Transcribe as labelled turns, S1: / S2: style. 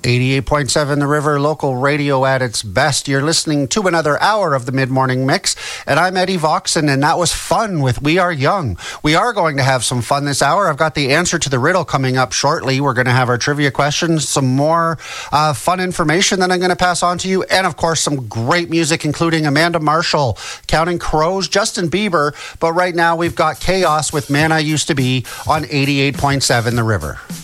S1: 88.7 The River, local radio at its best. You're listening to another hour of the Mid-Morning Mix, and I'm Eddie Voxon, and that was fun with We Are Young. We are going to have some fun this hour. I've got the answer to the riddle coming up shortly. We're going to have our trivia questions, some more fun information that I'm going to pass on to you, and of course some great music, including Amanda Marshall, Counting Crows, Justin Bieber. But right now we've got Chaos with Man I Used to Be on 88.7 The River.